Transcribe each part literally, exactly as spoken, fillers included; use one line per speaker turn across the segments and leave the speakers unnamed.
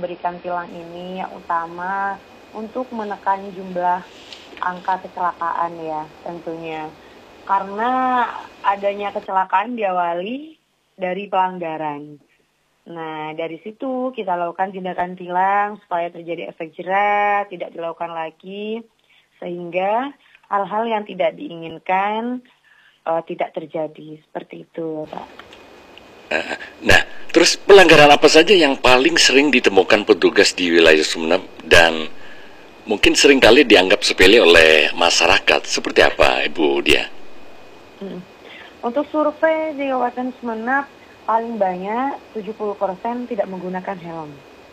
memberikan tilang ini yang utama untuk menekan jumlah angka kecelakaan ya tentunya. Karena adanya kecelakaan diawali dari pelanggaran. Nah, dari situ kita lakukan tindakan tilang supaya terjadi efek jerat, tidak dilakukan lagi, sehingga hal-hal yang tidak diinginkan uh, tidak terjadi. Seperti itu, Pak.
Nah, terus pelanggaran apa saja yang paling sering ditemukan petugas di wilayah Sumeneb dan mungkin seringkali dianggap sepele oleh masyarakat? Seperti apa, Ibu Dia?
Hmm. Untuk survei di Kabupaten Sumeneb, paling banyak tujuh puluh persen tidak menggunakan helm.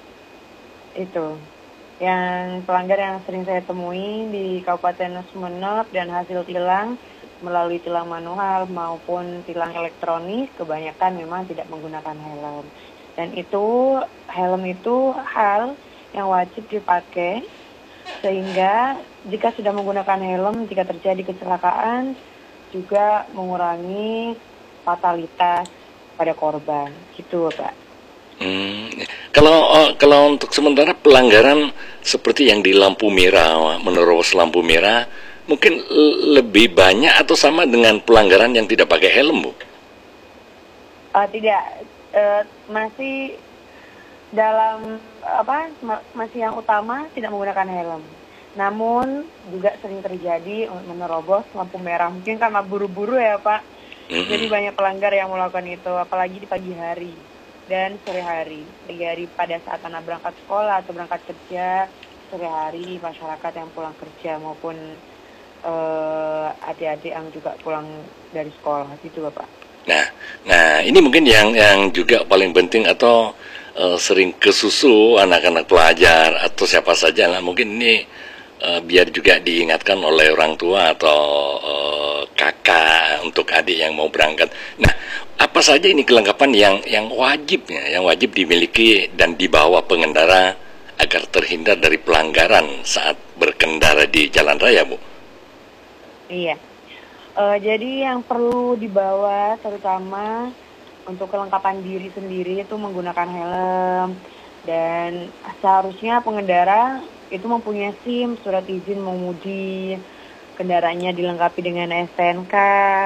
Itu yang pelanggar yang sering saya temui di Kabupaten Sumeneb, dan hasil tilang melalui tilang manual maupun tilang elektronik kebanyakan memang tidak menggunakan helm. Dan itu helm itu hal yang wajib dipakai, sehingga jika sudah menggunakan helm, jika terjadi kecelakaan juga mengurangi fatalitas pada korban, gitu Pak.
Hmm, kalau uh, kalau untuk sementara pelanggaran seperti yang di lampu merah, menerobos lampu merah, mungkin lebih banyak atau sama dengan pelanggaran yang tidak pakai helm, Bu?
Uh, tidak, uh, masih dalam apa? Masih yang utama tidak menggunakan helm. Namun juga sering terjadi menerobos lampu merah. Mungkin karena buru-buru ya Pak. Mm-hmm. Jadi banyak pelanggar yang melakukan itu, apalagi di pagi hari dan sore hari. Pagi hari pada saat anak berangkat sekolah atau berangkat kerja, sore hari masyarakat yang pulang kerja maupun uh, adik-adik yang juga pulang dari sekolah, gitu Bapak.
Nah, nah ini mungkin yang yang juga paling penting atau uh, sering kesusu anak-anak pelajar atau siapa saja lah, mungkin ini Uh, biar juga diingatkan oleh orang tua atau uh, kakak untuk adik yang mau berangkat. Nah, apa saja ini kelengkapan yang yang wajib ya, yang wajib dimiliki dan dibawa pengendara agar terhindar dari pelanggaran saat berkendara di jalan raya, Bu?
Iya. Uh, jadi yang perlu dibawa terutama untuk kelengkapan diri sendiri itu menggunakan helm, dan seharusnya pengendara itu mempunyai SIM, surat izin mengemudi, kendaraannya dilengkapi dengan S T N K,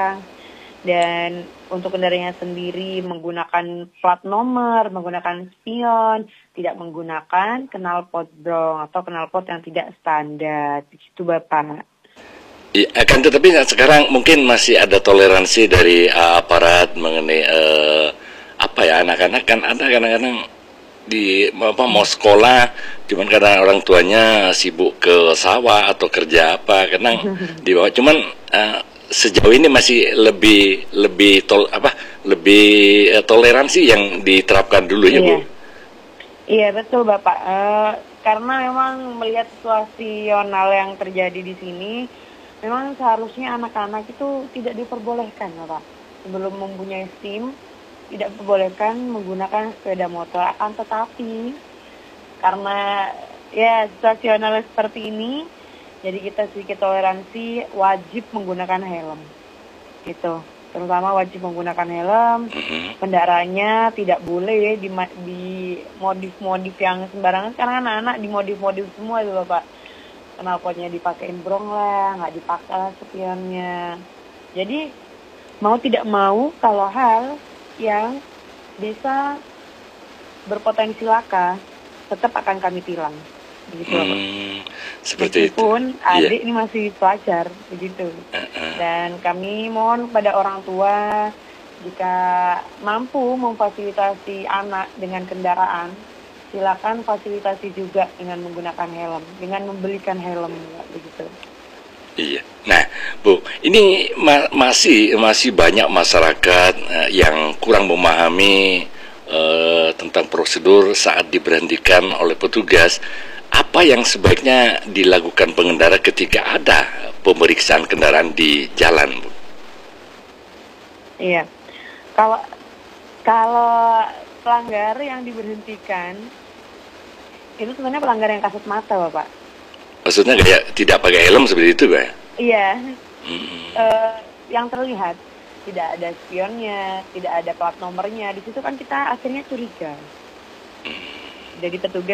dan untuk kendaraannya sendiri menggunakan plat nomor, menggunakan spion, tidak menggunakan knalpot brong atau knalpot yang tidak standar, begitu Bapak.
Ya, akan tetapi sekarang mungkin masih ada toleransi dari uh, aparat mengenai uh, apa ya, anak-anak kan ada kadang-kadang di apa mau sekolah, cuman kadang orang tuanya sibuk ke sawah atau kerja apa, kadang di bawah. Cuman uh, sejauh ini masih lebih lebih tol apa lebih uh, toleransi yang diterapkan dulu ya,
iya.
Bu.
Iya betul Bapak. Uh, karena memang melihat situasional yang terjadi di sini, memang seharusnya anak-anak itu tidak diperbolehkan, Bapak, sebelum mempunyai SIM. Tidak diperbolehkan menggunakan sepeda motor. Akan tetapi karena ya situasional seperti ini, jadi kita sedikit toleransi, wajib menggunakan helm gitu, terutama wajib menggunakan helm. Kendaraannya tidak boleh di, di modif-modif yang sembarangan, karena anak-anak di modif-modif semua itu Bapak. Knalpotnya dipakein brong lah, nggak dipakai lah spionnya. Jadi mau tidak mau, kalau hal yang bisa berpotensi laka tetap akan kami tilang, begitu
hmm, seperti
meskipun
itu.
adik
yeah.
ini masih pelajar, begitu. Uh-uh. Dan kami mohon kepada orang tua, jika mampu memfasilitasi anak dengan kendaraan, silakan fasilitasi juga dengan menggunakan helm, dengan membelikan helm, begitu.
Iya. Nah, Bu, ini ma- masih masih banyak masyarakat uh, yang kurang memahami uh, tentang prosedur saat diberhentikan oleh petugas. Apa yang sebaiknya dilakukan pengendara ketika ada pemeriksaan kendaraan di jalan, Bu?
Iya. Kalau kalau pelanggar yang diberhentikan itu sebenarnya pelanggar yang kasat mata, Bapak.
Maksudnya kayak tidak pakai helm seperti itu, Pak?
Iya.
Hmm.
Uh, yang terlihat tidak ada spionnya, tidak ada plat nomornya. Di situ kan kita akhirnya curiga. Jadi petugas